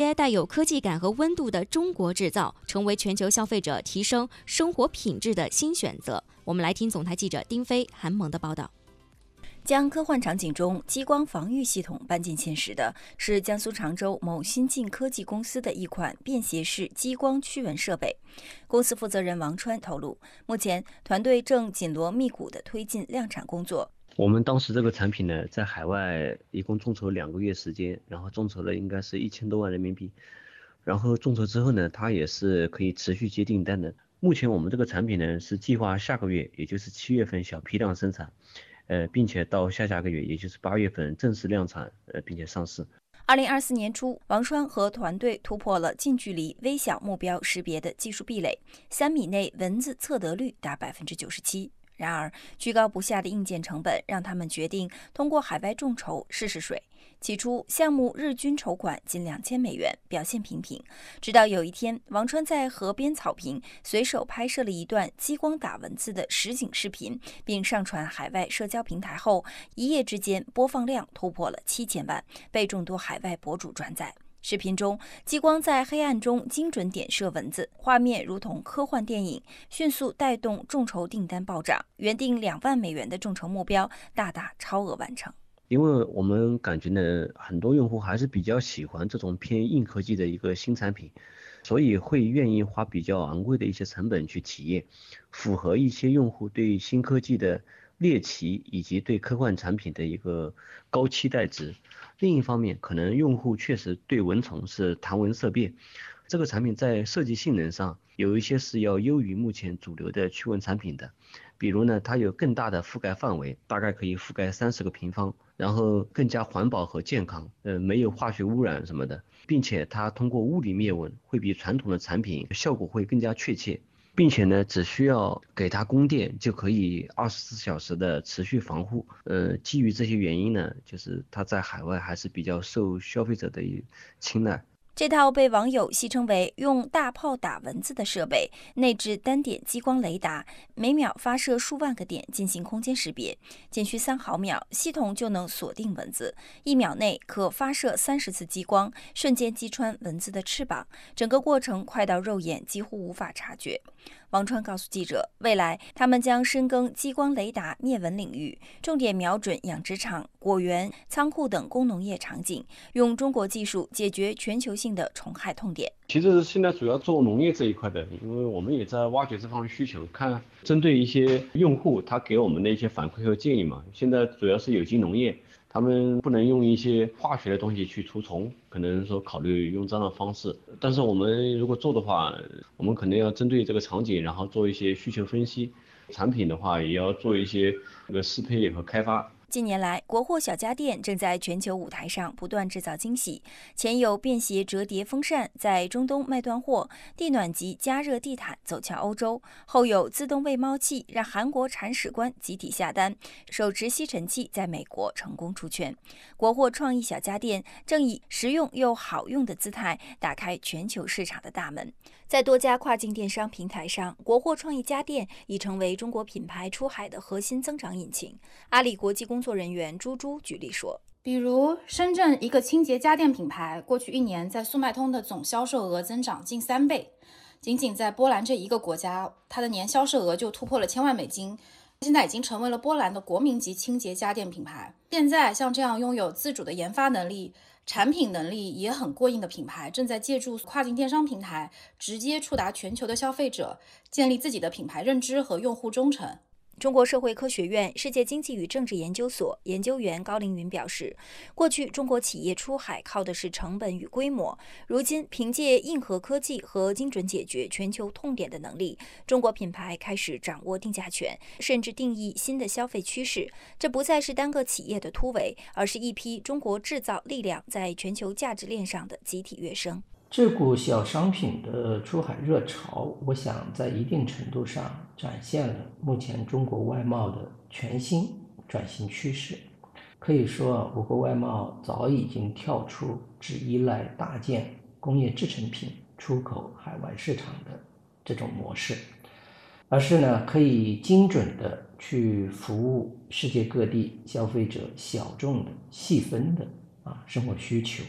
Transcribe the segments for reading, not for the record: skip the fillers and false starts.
些带有科技感和温度的中国制造，成为全球消费者提升生活品质的新选择。我们来听总台记者丁飞、韩萌的报道。 将科幻场景中激光防御系统搬进现实的是江苏常州某新晋科技公司的一款便携式激光驱蚊设备。公司负责人王川透露，目前团队正紧锣密鼓地推进量产工作。 我们当时这个产品呢，在海外一共众筹2个月时间，然后众筹了应该是1000多万人民币。然后众筹之后呢，它也是可以持续接订单的。目前我们这个产品呢，是计划下个月，也就是7月份小批量生产。并且到下个月，也就是8月份正式量产，并且上市。 2024年初，王川和团队突破了近距离微小目标识别的技术壁垒，3米内蚊子测得率达97%。然而，居高不下的硬件成本让他们决定通过海外众筹试试水。起初，项目日均筹款仅$2000，表现平平。直到有一天，王川在河边草坪随手拍摄了一段激光打蚊子的实景视频，并上传海外社交平台后，一夜之间播放量突破了7000万，被众多海外博主转载。视频中，激光在黑暗中精准点射蚊子，画面如同科幻电影，迅速带动众筹订单暴涨，原定$2万的众筹目标大大超额完成。 因为我们感觉呢，很多用户还是比较喜欢这种偏硬科技的一个新产品，所以会愿意花比较昂贵的一些成本去体验，符合一些用户对新科技的猎奇以及对科幻产品的一个高期待值。另一方面，可能用户确实对蚊虫是谈蚊色变，这个产品在设计性能上有一些是要优于目前主流的驱蚊产品的。比如呢，它有更大的覆盖范围，大概可以覆盖30个平方，然后更加环保和健康，没有化学污染什么的，并且它通过物理灭蚊会比传统的产品效果会更加确切，并且呢，只需要给它供电就可以24小时的持续防护。基于这些原因呢，就是它在海外还是比较受消费者的青睐。 这套被网友戏称为用大炮打蚊子的设备，内置单点激光雷达，每秒发射数万个点进行空间识别，仅需3毫秒，系统就能锁定蚊子，1秒内可发射30次激光，瞬间击穿蚊子的翅膀，整个过程快到肉眼几乎无法察觉。王川告诉记者，未来他们将深耕激光雷达灭蚊领域，重点瞄准养殖场、果园、仓库等工农业场景，用中国技术解决全球性的虫害痛点。 其实现在主要做农业这一块的，因为我们也在挖掘这方面需求，看针对一些用户他给我们的一些反馈和建议嘛。现在主要是有机农业，他们不能用一些化学的东西去除虫，可能说考虑用这样的方式。但是我们如果做的话，我们可能要针对这个场景，然后做一些需求分析，产品的话也要做一些适配和开发。 近年来，国货小家电正在全球舞台上不断制造惊喜。前有便携折叠风扇在中东卖断货，地暖级加热地毯走俏欧洲；后有自动喂猫器让韩国铲屎官集体下单，手持吸尘器在美国成功出圈。国货创意小家电正以实用又好用的姿态打开全球市场的大门。在多家跨境电商平台上，国货创意家电已成为中国品牌出海的核心增长引擎。阿里国际工作人员朱朱举例说， 比如深圳一个清洁家电品牌，过去1年在速卖通的总销售额增长近3倍，仅仅在波兰这一个国家，它的年销售额就突破了1000万美金，现在已经成为了波兰的国民级清洁家电品牌。现在像这样拥有自主的研发能力、产品能力也很过硬的品牌，正在借助跨境电商平台直接触达全球的消费者，建立自己的品牌认知和用户忠诚。 中国社会科学院世界经济与政治研究所研究员高凌云表示，过去中国企业出海靠的是成本与规模，如今凭借硬核科技和精准解决全球痛点的能力，中国品牌开始掌握定价权，甚至定义新的消费趋势。这不再是单个企业的突围，而是一批中国制造力量在全球价值链上的集体跃升。 这股小商品的出海热潮，我想在一定程度上展现了目前中国外贸的全新转型趋势。可以说，我国外贸早已经跳出只依赖大件工业制成品出口海外市场的这种模式，而是呢可以精准的去服务世界各地消费者小众的细分的生活需求。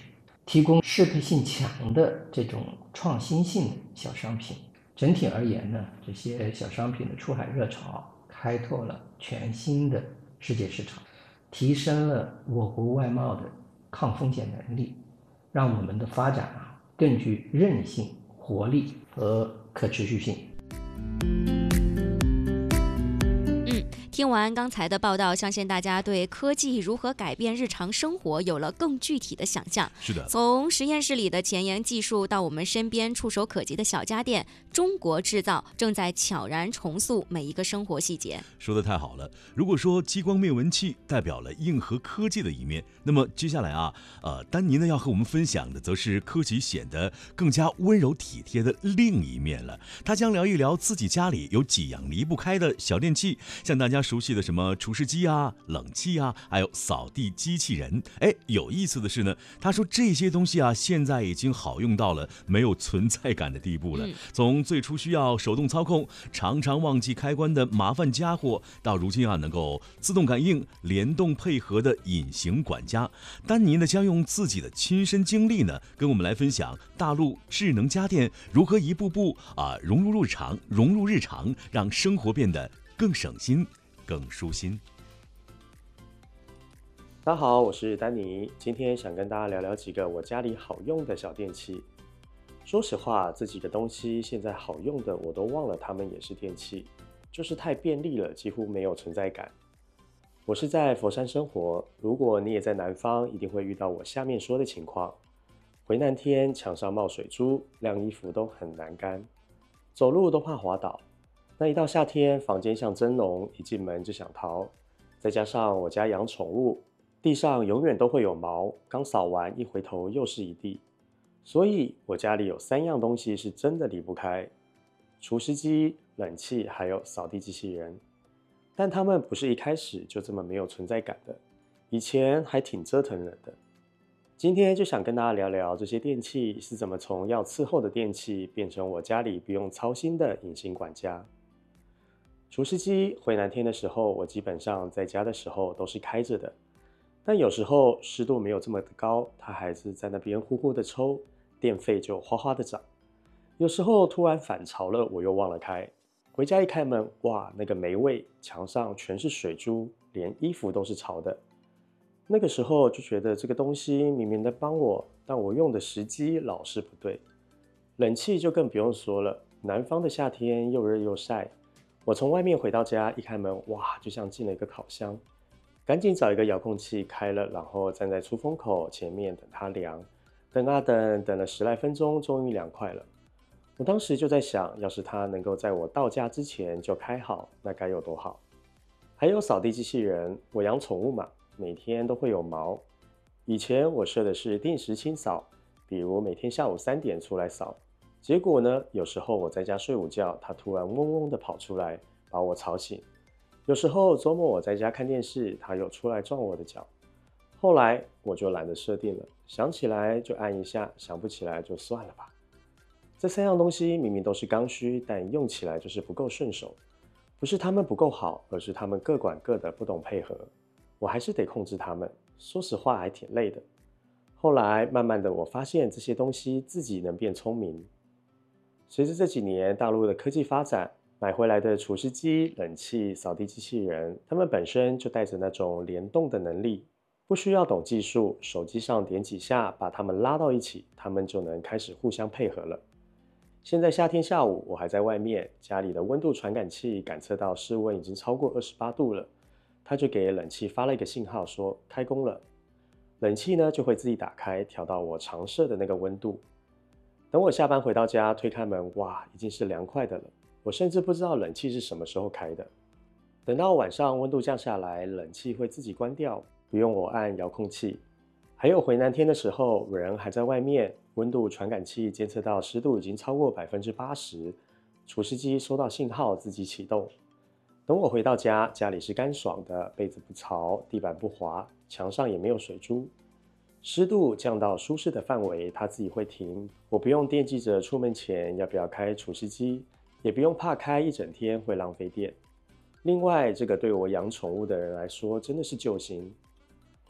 提供适配性强的这种创新性的小商品。整体而言呢，这些小商品的出海热潮开拓了全新的世界市场，提升了我国外贸的抗风险能力，让我们的发展更具韧性、活力和可持续性。 听完刚才的报道，相信大家对科技如何改变日常生活有了更具体的想象。 是的， 从实验室里的前沿技术到我们身边触手可及的小家电，中国制造正在悄然重塑每一个生活细节。 说得太好了。如果说激光灭蚊器代表了硬核科技的一面，那么接下来丹尼呢要和我们分享的则是科技显得更加温柔体贴的另一面了。他将聊一聊自己家里有几样离不开的小电器，像大家熟悉的什么除湿机啊、冷气啊，还有扫地机器人。有意思的是呢，他说这些东西现在已经好用到了没有存在感的地步了。从最初需要手动操控、常常忘记开关的麻烦家伙，到如今能够自动感应、联动配合的隐形管家。丹尼呢将用自己的亲身经历呢，跟我们来分享大陆智能家电如何一步步融入日常，让生活变得更省心、更舒心。 大家好，我是丹尼，今天想跟大家聊聊几个我家里好用的小电器。说实话，这几个东西现在好用的我都忘了它们也是电器，就是太便利了，几乎没有存在感。我是在佛山生活，如果你也在南方，一定会遇到我下面说的情况。回南天，墙上冒水珠，晾衣服都很难干，走路都怕滑倒。那一到夏天，房间像蒸笼，一进门就想逃。再加上我家养宠物，地上永远都会有毛，刚扫完一回头又是一地。所以我家里有3样东西是真的离不开：除湿机、冷气还有扫地机器人。但它们不是一开始就这么没有存在感的，以前还挺折腾人的。今天就想跟大家聊聊这些电器是怎么从要伺候的电器变成我家里不用操心的隐形管家。除湿机回南天的时候，我基本上在家的时候都是开着的，但有时候湿度没有这么高，它还是在那边呼呼的抽，电费就哗哗的涨。有时候突然反潮了，我又忘了开，回家一开门，哇，那个霉味，墙上全是水珠，连衣服都是潮的。那个时候就觉得这个东西明明在帮我，但我用的时机老是不对。冷气就更不用说了，南方的夏天又热又晒，我从外面回到家一开门，哇，就像进了一个烤箱。赶紧找一个遥控器开了，然后站在出风口前面等它凉。等啊等，等了10来分钟，终于凉快了。我当时就在想，要是它能够在我到家之前就开好，那该有多好。还有扫地机器人，我养宠物嘛，每天都会有毛。以前我设的是定时清扫，比如每天下午3点出来扫。结果呢，有时候我在家睡午觉，它突然嗡嗡的跑出来，把我吵醒。有时候周末我在家看电视，它又出来撞我的脚。后来我就懒得设定了，想起来就按一下，想不起来就算了吧。这3样东西明明都是刚需，但用起来就是不够顺手。不是它们不够好，而是它们各管各的，不懂配合。我还是得控制它们，说实话还挺累的。后来慢慢的我发现这些东西自己能变聪明。随着这几年大陆的科技发展，买回来的除湿机、冷气、扫地机器人，它们本身就带着那种联动的能力，不需要懂技术，手机上点几下把它们拉到一起，它们就能开始互相配合了。现在夏天下午我还在外面，家里的温度传感器感测到室温已经超过28度了，它就给冷气发了一个信号说开工了。冷气呢就会自己打开，调到我常设的那个温度。等我下班回到家，推开门，哇，已经是凉快的了。我甚至不知道冷气是什么时候开的。等到晚上温度降下来，冷气会自己关掉，不用我按遥控器。还有回南天的时候，人还在外面，温度传感器监测到湿度已经超过80%，除湿机收到信号自己启动。等我回到家，家里是干爽的，被子不潮，地板不滑，墙上也没有水珠。湿度降到舒适的范围，它自己会停，我不用惦记着出门前要不要开除湿机，也不用怕开一整天会浪费电。另外，这个对我养宠物的人来说真的是救星。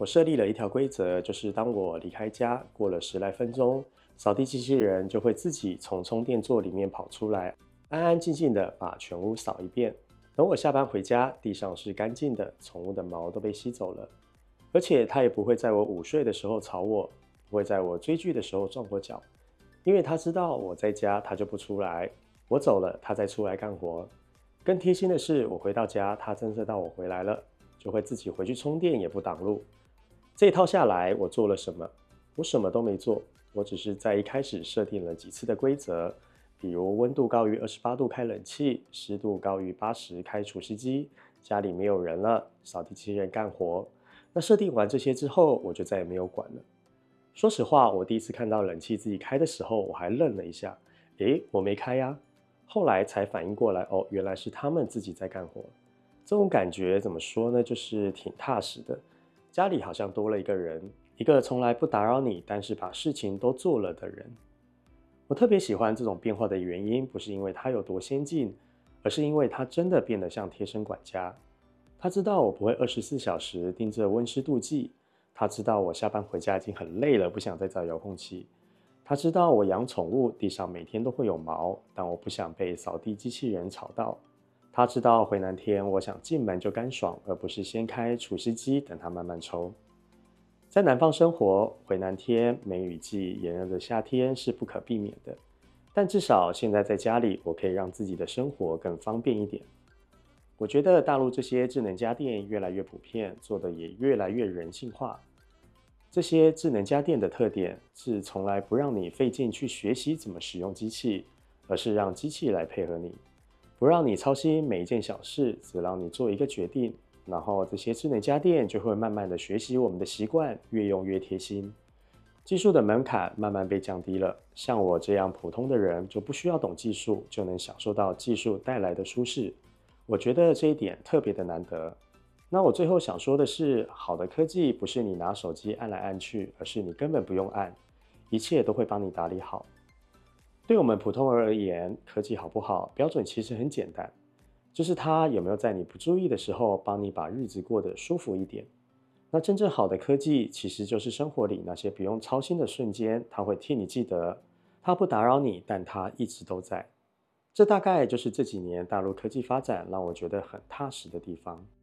我设立了一条规则，就是当我离开家过了10来分钟，扫地机器人就会自己从充电座里面跑出来，安安静静的把全屋扫一遍。等我下班回家，地上是干净的，宠物的毛都被吸走了，而且它也不会在我午睡的时候吵我，不会在我追剧的时候撞我脚，因为它知道我在家，它就不出来，我走了，它再出来干活。更贴心的是，我回到家，它侦测到我回来了，就会自己回去充电，也不挡路。这一套下来，我做了什么？我什么都没做，我只是在一开始设定了几次的规则，比如温度高于28度开冷气，湿度高于80开除湿机，家里没有人了，扫地机器人干活。那设定完这些之后，我就再也没有管了。说实话，我第一次看到冷气自己开的时候，我还愣了一下，我没开呀。后来才反应过来，原来是他们自己在干活。这种感觉怎么说呢？就是挺踏实的。家里好像多了一个人，一个从来不打扰你，但是把事情都做了的人。我特别喜欢这种变化的原因，不是因为它有多先进，而是因为它真的变得像贴身管家。他知道我不会24小时盯着温湿度计，他知道我下班回家已经很累了，不想再找遥控器。他知道我养宠物，地上每天都会有毛，但我不想被扫地机器人吵到。他知道回南天我想进门就干爽，而不是先开除湿机等它慢慢抽。在南方生活，回南天、梅雨季、炎热的夏天是不可避免的，但至少现在在家里，我可以让自己的生活更方便一点。我觉得大陆这些智能家电越来越普遍，做的也越来越人性化。这些智能家电的特点是从来不让你费劲去学习怎么使用机器，而是让机器来配合你，不让你操心每一件小事，只让你做一个决定，然后这些智能家电就会慢慢的学习我们的习惯，越用越贴心。技术的门槛慢慢被降低了，像我这样普通的人就不需要懂技术，就能享受到技术带来的舒适。我觉得这一点特别的难得。那我最后想说的是，好的科技不是你拿手机按来按去，而是你根本不用按，一切都会帮你打理好。对我们普通人而言，科技好不好，标准其实很简单，就是它有没有在你不注意的时候，帮你把日子过得舒服一点。那真正好的科技，其实就是生活里那些不用操心的瞬间，它会替你记得，它不打扰你，但它一直都在。这大概就是这几年大陆科技发展让我觉得很踏实的地方。